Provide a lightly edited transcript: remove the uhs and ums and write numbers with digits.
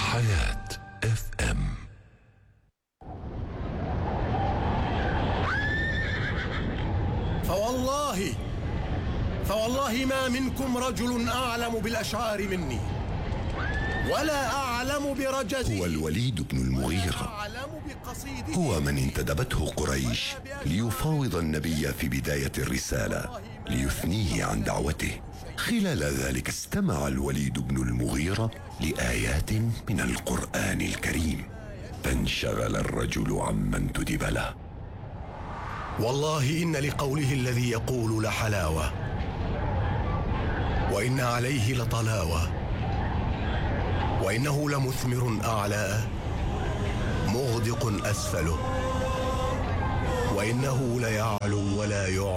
حياة اف ام. فوالله ما منكم رجل أعلم بالأشعار مني ولا أعلم برجزه. هو الوليد بن المغيرة، هو من انتدبته قريش ليفاوض النبي في بداية الرسالة ليثنيه عن دعوته. خلال ذلك استمع الوليد بن المغيرة لآيات من القرآن الكريم، فانشغل الرجل عمن انتدب له. والله إن لقوله الذي يقول لحلاوة، وإن عليه لطلاوة، وإنه لمثمر أعلاه مغدق أسفله، وإنه ليعلو ولا يعلو.